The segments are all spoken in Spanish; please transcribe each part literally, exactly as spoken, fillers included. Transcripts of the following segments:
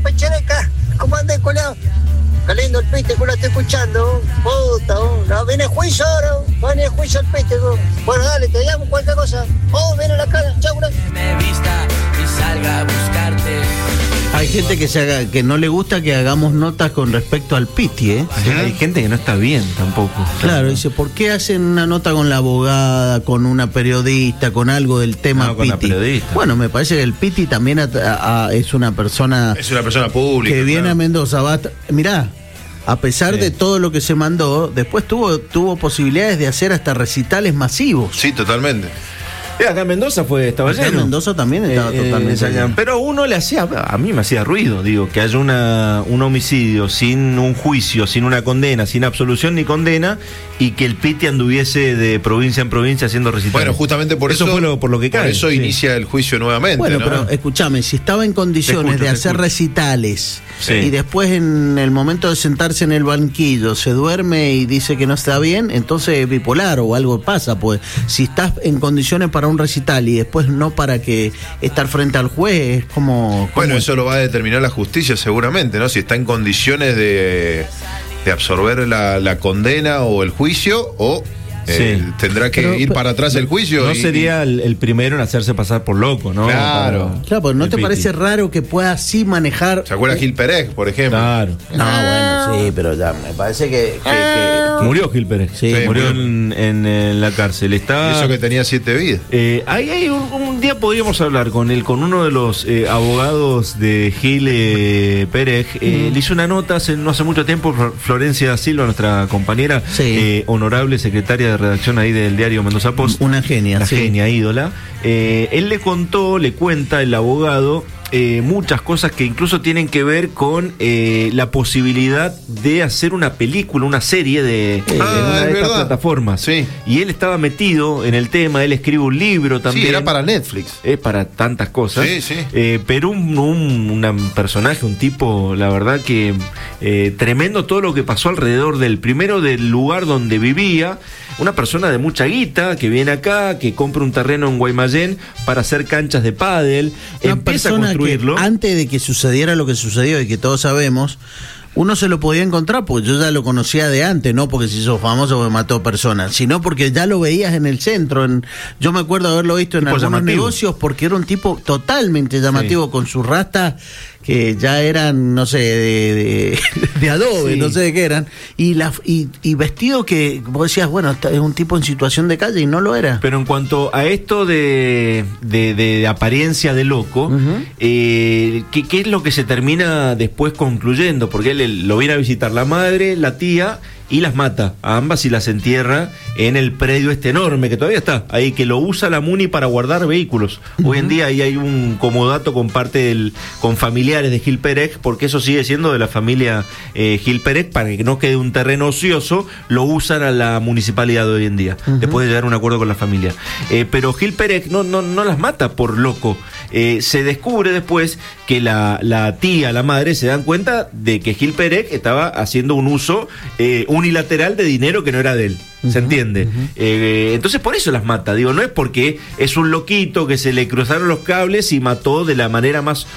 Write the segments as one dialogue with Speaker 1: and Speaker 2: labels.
Speaker 1: pechereca, ¿cómo andás, culiao? Qué lindo el piste, que lo estoy escuchando. Puta, oh. No, viene juicio ahora. Viene juicio el piste. Oh. Bueno, dale, te llamo cualquier cosa. Oh, viene la cara. Chau, ¿no?
Speaker 2: Me vista y salga a buscarte.
Speaker 3: Hay gente que se haga, que no le gusta que hagamos notas con respecto al piti, ¿eh?
Speaker 4: Sí, hay gente que no está bien tampoco.
Speaker 3: Claro, dice, ¿por qué hacen una nota con la abogada, con una periodista, con algo del tema
Speaker 4: No, con la
Speaker 3: piti?
Speaker 4: periodista.
Speaker 3: Bueno, me parece que el piti también a- a- a- es una persona
Speaker 5: Es una persona pública.
Speaker 3: que viene
Speaker 5: claro.
Speaker 3: a Mendoza. Va a tra- Mirá, a pesar
Speaker 4: Sí.
Speaker 3: de todo lo que se mandó, después tuvo, tuvo posibilidades de hacer hasta recitales masivos.
Speaker 5: Sí, totalmente.
Speaker 4: Eh, acá en Mendoza fue, estaba
Speaker 3: Acá en
Speaker 4: lleno.
Speaker 3: Mendoza también estaba
Speaker 4: Eh,
Speaker 3: totalmente
Speaker 4: eh,
Speaker 3: lleno.
Speaker 4: Pero uno le hacía, a mí me hacía ruido, digo, que haya una, un homicidio sin un juicio, sin una condena, sin absolución ni condena, y que el piti anduviese de provincia en provincia haciendo recitales.
Speaker 5: Bueno, justamente por eso.
Speaker 4: Eso fue lo- por lo que
Speaker 5: Por
Speaker 4: cae,
Speaker 5: eso
Speaker 4: sí.
Speaker 5: inicia el juicio nuevamente.
Speaker 3: Bueno,
Speaker 5: ¿no?
Speaker 3: pero escúchame, si estaba en
Speaker 4: Te
Speaker 3: condiciones
Speaker 4: escucho,
Speaker 3: de
Speaker 4: te
Speaker 3: hacer
Speaker 4: escucho.
Speaker 3: recitales
Speaker 4: Sí.
Speaker 3: y después en el momento de sentarse en el banquillo se duerme y dice que no está bien, entonces es bipolar o algo pasa, pues si estás en condiciones para un recital y después no para que estar frente al juez, es como...
Speaker 5: Bueno,
Speaker 3: como-
Speaker 5: eso lo va a determinar la justicia seguramente, ¿no? Si está en condiciones de, de absorber la, la condena o el juicio, o eh,
Speaker 4: Sí.
Speaker 5: tendrá que
Speaker 3: Pero-
Speaker 5: ir para atrás el juicio.
Speaker 4: No
Speaker 5: y-
Speaker 4: sería el, el primero en hacerse pasar por loco, ¿no?
Speaker 5: Claro.
Speaker 4: Para-
Speaker 3: Claro, pero ¿no
Speaker 4: el
Speaker 3: te
Speaker 4: piti.
Speaker 3: parece raro que pueda así manejar...
Speaker 5: ¿Se acuerda Gil Pérez, por ejemplo?
Speaker 4: Claro.
Speaker 3: No, bueno, sí, pero ya me parece que... que- que-
Speaker 4: Murió Gil Pérez.
Speaker 3: Sí,
Speaker 4: murió
Speaker 5: murió.
Speaker 4: en, en, en la cárcel. Está.
Speaker 5: Y eso que tenía siete vidas.
Speaker 4: Eh, ahí hay un, un día podríamos hablar con él, con uno de los eh, abogados de Gil eh, Pérez. Eh, Le hizo una nota hace, no hace mucho tiempo, Flor- Florencia Silva, nuestra compañera,
Speaker 3: Sí.
Speaker 4: eh, honorable secretaria de redacción ahí del diario Mendoza Post.
Speaker 3: Una genia,
Speaker 4: Una
Speaker 3: sí.
Speaker 4: genia, ídola. Eh, él le contó, le cuenta el abogado. Eh, muchas cosas que incluso tienen que ver con eh, la posibilidad de hacer una película, una serie de, de
Speaker 5: Ah,
Speaker 4: una
Speaker 5: es
Speaker 4: de estas
Speaker 5: verdad.
Speaker 4: plataformas.
Speaker 5: Sí.
Speaker 4: Y él estaba metido en el tema, él escribe un libro también.
Speaker 5: Sí, era para Netflix.
Speaker 4: Es para tantas cosas.
Speaker 5: Sí, sí.
Speaker 4: Eh, pero un, un una- un personaje, un tipo, la verdad que eh, tremendo todo lo que pasó alrededor del primero del lugar donde vivía. Una persona de mucha guita que viene acá, que compra un terreno en Guaymallén para hacer canchas de pádel.
Speaker 3: Una
Speaker 4: Empieza a
Speaker 3: persona
Speaker 4: construirlo.
Speaker 3: que antes de que sucediera lo que sucedió y que todos sabemos, uno se lo podía encontrar porque yo ya lo conocía de antes, no porque se hizo famoso o mató personas, sino porque ya lo veías en el centro. En, yo me acuerdo haberlo visto en
Speaker 4: Tipo
Speaker 3: algunos
Speaker 4: llamativo.
Speaker 3: negocios porque era un tipo totalmente llamativo, con sus rastas que ya eran, no sé, de, de, de adobe,
Speaker 4: Sí.
Speaker 3: no sé de qué eran, y, la, y, y vestido que vos decías, bueno, esta- es un tipo en situación de calle y no lo era.
Speaker 4: Pero en cuanto a esto de, de, de apariencia de loco,
Speaker 3: Ujú.
Speaker 4: eh, ¿qué, qué es lo que se termina después concluyendo? Porque él lo viene a visitar la madre, la tía, y las mata a ambas y las entierra en el predio este enorme que todavía está ahí, que lo usa la MUNI para guardar vehículos. Hoy en día ahí hay un comodato con parte del, con familiares de Gil Pérez, porque eso sigue siendo de la familia eh, Gil Pérez, para que no quede un terreno ocioso, lo usan a la municipalidad de hoy en día, después de llegar a un acuerdo con la familia. Eh, pero Gil Pérez no, no, no las mata por loco. Eh, se descubre después que la, la tía, la madre, se dan cuenta de que Gil Pérez estaba haciendo un uso eh, unilateral de dinero que no era de él. ¿Se entiende? Eh, entonces por eso las mata. Digo, no es porque es un loquito que se le cruzaron los cables y mató de la manera más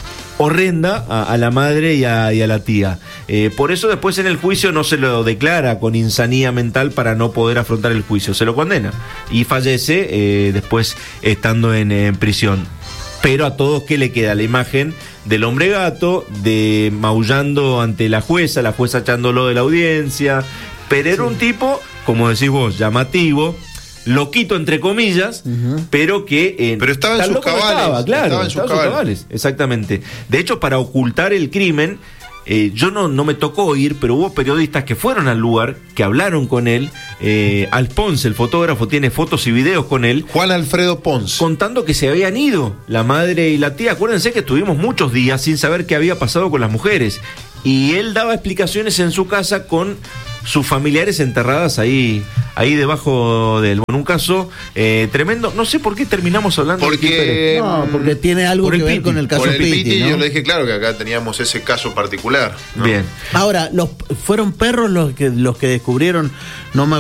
Speaker 4: horrenda a, a la madre y a, y a la tía. Eh, por eso después en el juicio no se lo declara con insanía mental para no poder afrontar el juicio. Se lo condena y fallece eh, después estando en, en prisión. Pero a todos, ¿qué le queda? La imagen del hombre gato, de maullando ante la jueza, la jueza echándolo de la audiencia. Pero era un tipo, como decís vos, llamativo, loquito entre comillas, pero que eh,
Speaker 5: Pero estaba en
Speaker 4: tan
Speaker 5: sus
Speaker 4: loco no
Speaker 5: cabales,
Speaker 4: estaba, claro,
Speaker 5: estaba en sus cabales.
Speaker 4: cabales, exactamente. De hecho, para ocultar el crimen, eh, yo no, no me tocó ir, pero hubo periodistas que fueron al lugar, que hablaron con él. eh, Al Ponce, el fotógrafo, tiene fotos y videos con él,
Speaker 5: Juan Alfredo Pons.
Speaker 4: contando que se habían ido la madre y la tía. Acuérdense que estuvimos muchos días sin saber qué había pasado con las mujeres. Y él daba explicaciones en su casa con sus familiares enterradas ahí, ahí debajo de él. Bueno, un caso eh, tremendo. No sé por qué terminamos hablando de Gil
Speaker 5: Porque,
Speaker 4: Pérez.
Speaker 3: No, porque tiene algo
Speaker 4: por
Speaker 3: que
Speaker 4: el
Speaker 3: ver
Speaker 4: Piti,
Speaker 3: con el caso
Speaker 5: por el
Speaker 3: Piti,
Speaker 5: Piti,
Speaker 3: ¿no?
Speaker 5: yo le dije claro que acá teníamos ese caso particular, ¿no?
Speaker 4: Bien.
Speaker 3: Ahora, los fueron perros los que los que descubrieron, no me